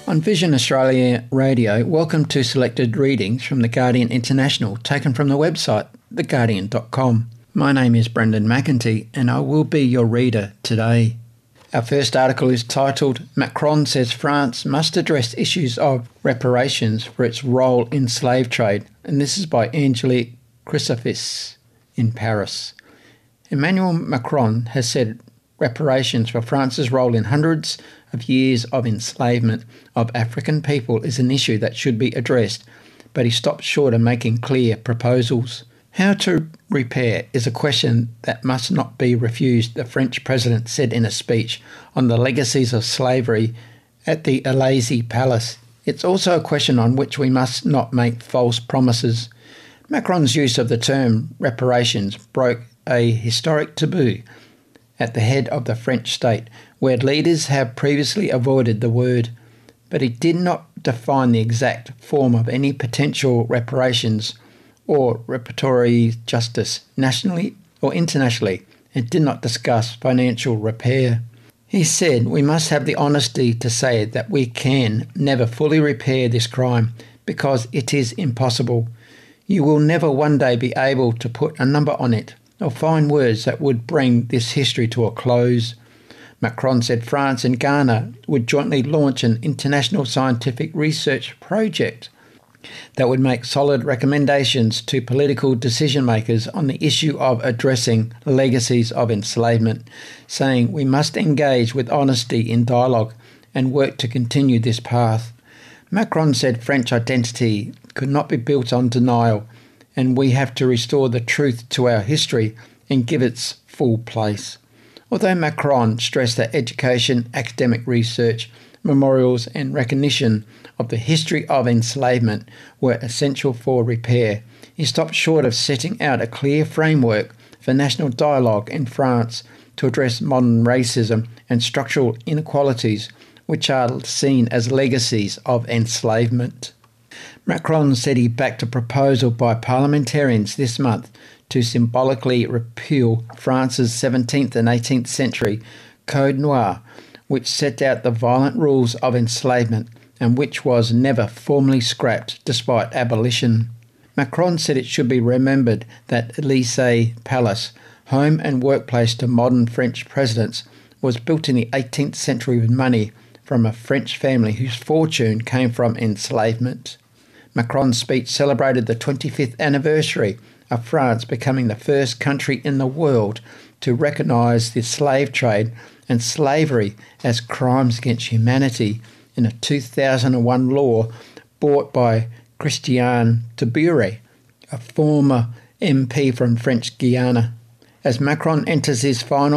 On Vision Australia Radio, welcome to selected readings from The Guardian International, taken from the website theguardian.com. My name is Brendan McEntee, and I will be your reader today. Our first article is titled, Macron says France must address issues of reparations for its role in slave trade, and this is by Angelique Chrysafis in Paris. Emmanuel Macron has said reparations for France's role in hundreds of years of enslavement of African people is an issue that should be addressed, but he stopped short of making clear proposals. How to repair is a question that must not be refused, the French president said in a speech on the legacies of slavery at the Élysée Palace. It's also a question on which we must not make false promises. Macron's use of the term reparations broke a historic taboo at the head of the French state, where leaders have previously avoided the word, but he did not define the exact form of any potential reparations or reparatory justice nationally or internationally, and did not discuss financial repair. He said, "We must have the honesty to say that we can never fully repair this crime because it is impossible. You will never one day be able to put a number on it or find words that would bring this history to a close." Macron said France and Ghana would jointly launch an international scientific research project that would make solid recommendations to political decision makers on the issue of addressing legacies of enslavement, saying we must engage with honesty in dialogue and work to continue this path. Macron said French identity could not be built on denial, and we have to restore the truth to our history and give its full place. Although Macron stressed that education, academic research, memorials and recognition of the history of enslavement were essential for repair, he stopped short of setting out a clear framework for national dialogue in France to address modern racism and structural inequalities, which are seen as legacies of enslavement. Macron said he backed a proposal by parliamentarians this month to symbolically repeal France's 17th and 18th century Code Noir, which set out the violent rules of enslavement and which was never formally scrapped despite abolition. Macron said it should be remembered that Élysée Palace, home and workplace to modern French presidents, was built in the 18th century with money from a French family whose fortune came from enslavement. Macron's speech celebrated the 25th anniversary of France becoming the first country in the world to recognise the slave trade and slavery as crimes against humanity in a 2001 law brought by Christian Taubira, a former MP from French Guiana. As Macron enters his final